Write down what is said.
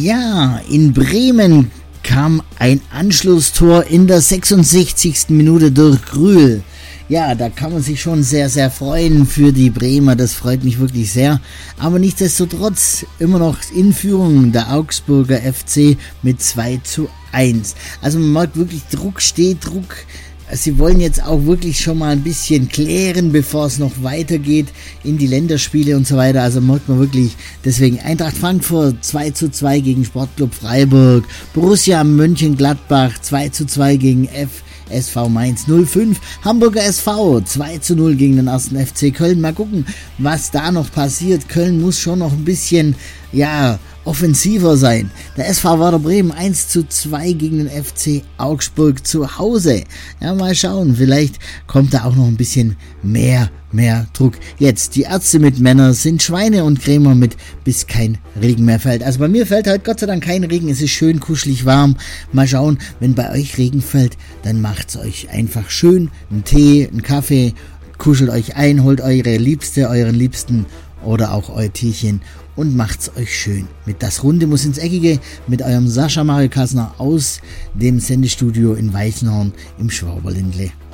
Ja, in Bremen kam ein Anschlusstor in der 66. Minute durch Grühl. Ja, da kann man sich schon sehr, sehr freuen für die Bremer. Das freut mich wirklich sehr. Aber nichtsdestotrotz immer noch in Führung der Augsburger FC mit 2:1. Also man merkt wirklich, Druck steht, Druck. Sie wollen jetzt auch wirklich schon mal ein bisschen klären, bevor es noch weitergeht in die Länderspiele und so weiter. Also merkt man wirklich, deswegen Eintracht Frankfurt 2:2 gegen Sportclub Freiburg, Borussia Mönchengladbach 2:2 gegen FSV Mainz 05, Hamburger SV 2:0 gegen den 1. FC Köln. Mal gucken, was da noch passiert. Köln muss schon noch ein bisschen, offensiver sein. Der SV Werder Bremen 1:2 gegen den FC Augsburg zu Hause. Ja, mal schauen, vielleicht kommt da auch noch ein bisschen mehr Druck. Jetzt, die Ärzte mit Männern sind Schweine und Krämer mit bis kein Regen mehr fällt. Also bei mir fällt heute Gott sei Dank kein Regen, es ist schön kuschelig warm. Mal schauen, wenn bei euch Regen fällt, dann macht's euch einfach schön. Einen Tee, einen Kaffee, kuschelt euch ein, holt eure Liebste, euren Liebsten oder auch euer Tierchen und macht's euch schön. Mit Das Runde muss ins Eckige, mit eurem Sascha Mario Kassner aus dem Sendestudio in Weißenhorn im Schwaberländle.